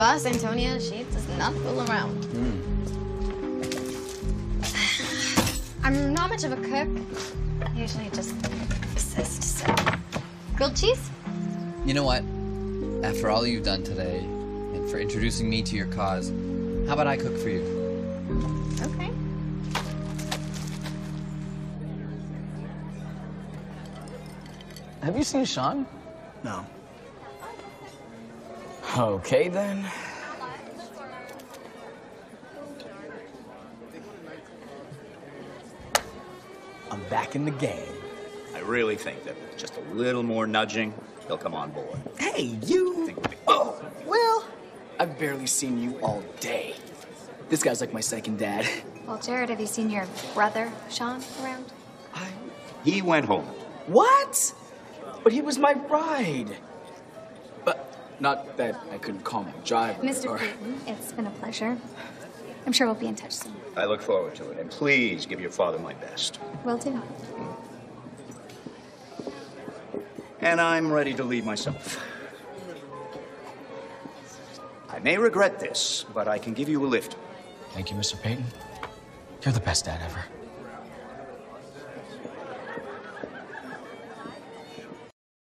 Boss Antonia, she does not fool around. I'm not much of a cook. I usually just assist, so. Grilled cheese? You know what? After all you've done today, and for introducing me to your cause, how about I cook for you? Okay. Have you seen Sean? No. Okay, then. I'm back in the game. I really think that with just a little more nudging, he'll come on board. Hey, you! Oh, well, I've barely seen you all day. This guy's like my second dad. Well, Jared, have you seen your brother, Sean, around? He went home. What? But he was my ride. But not that I couldn't call him a driver. Mr. Peyton, it's been a pleasure. I'm sure we'll be in touch soon. I look forward to it. And please give your father my best. Will do. And I'm ready to leave myself. I may regret this, but I can give you a lift. Thank you, Mr. Peyton. You're the best dad ever.